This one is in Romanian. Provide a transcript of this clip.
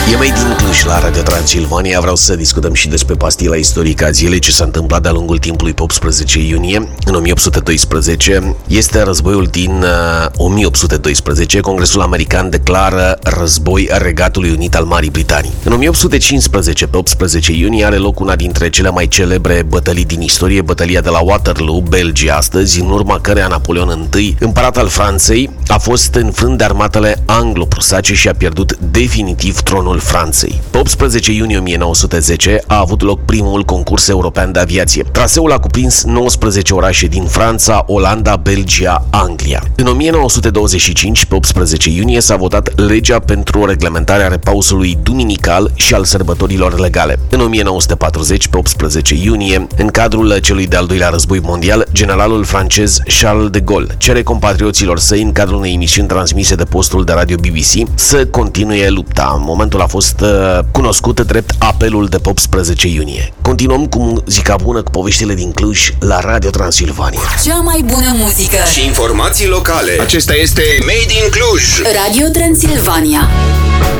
E mai din Cluj la Radio Transilvania. Vreau să discutăm și despre pastila istorică a zilei, ce s-a întâmplat de-a lungul timpului pe 18 iunie. În 1812 este războiul din 1812. Congresul American declară război Regatului Unit al Marii Britanii. În 1815, pe 18 iunie, are loc una dintre cele mai celebre bătălii din istorie, bătălia de la Waterloo, Belgia astăzi, în urma căreia Napoleon I, împărat al Franței, a fost înfrânt de armatele anglo-prusace și a pierdut definitiv tronul Franței. Pe 18 iunie 1910 a avut loc primul concurs european de aviație. Traseul a cuprins 19 orașe din Franța, Olanda, Belgia, Anglia. În 1925, pe 18 iunie, s-a votat legea pentru reglementarea repausului duminical și al sărbătorilor legale. În 1940, pe 18 iunie, în cadrul celui de-al doilea război mondial, generalul francez Charles de Gaulle cere compatrioților săi, în cadrul unei emisiuni transmise de postul de radio BBC, să continue lupta. Momentul a fost cunoscut drept apelul de pe 18 iunie. Continuăm cu muzica bună, cu poveștile din Cluj la Radio Transilvania. Cea mai bună muzică și informații locale. Acesta este Made in Cluj. Radio Transilvania.